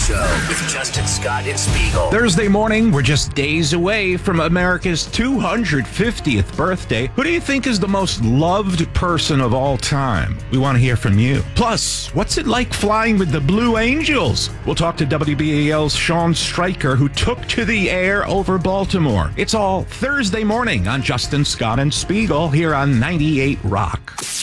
Show with Justin Scott and Spiegel. Thursday morning, we're just days away from America's 250th birthday. Who do you think is the most loved person of all time? We want to hear from you. Plus, what's it like flying with the Blue Angels? We'll talk to WBAL's Sean Stryker, who took to the air over Baltimore. It's all Thursday morning on Justin Scott and Spiegel here on 98 Rock.